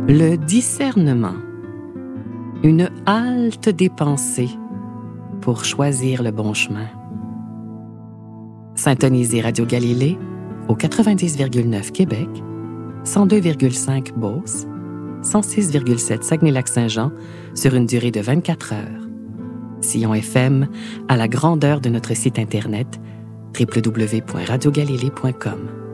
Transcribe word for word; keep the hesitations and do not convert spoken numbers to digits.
Le discernement. Une halte des pensées pour choisir le bon chemin. Syntonisez Radio Galilée au quatre-vingt-dix virgule neuf Québec, cent deux virgule cinq Beauce, cent six virgule sept Saguenay-Lac-Saint-Jean sur une durée de vingt-quatre heures. Sillon F M à la grandeur de notre site Internet w w w point radio galilée point com.